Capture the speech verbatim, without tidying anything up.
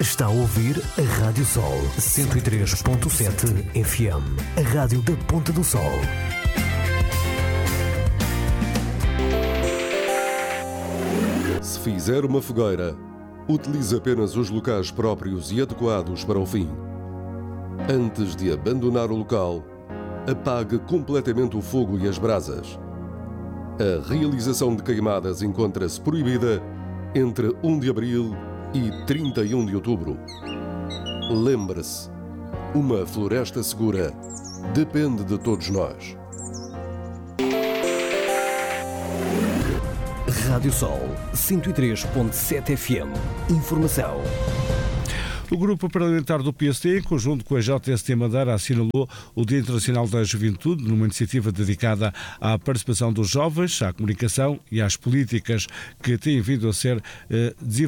Está a ouvir a Rádio Sol cento e três ponto sete F M, a rádio da Ponta do Sol. Se fizer uma fogueira, utilize apenas os locais próprios e adequados para o fim. Antes de abandonar o local, apague completamente o fogo e as brasas. A realização de queimadas encontra-se proibida entre primeiro de abril e trinta e um de outubro. Lembre-se, uma floresta segura depende de todos nós. Rádio Sol cento e três ponto sete F M. Informação. O Grupo Parlamentar do P S D, em conjunto com a J S T Madeira, assinalou o Dia Internacional da Juventude numa iniciativa dedicada à participação dos jovens, à comunicação e às políticas que têm vindo a ser eh, desenvolvidas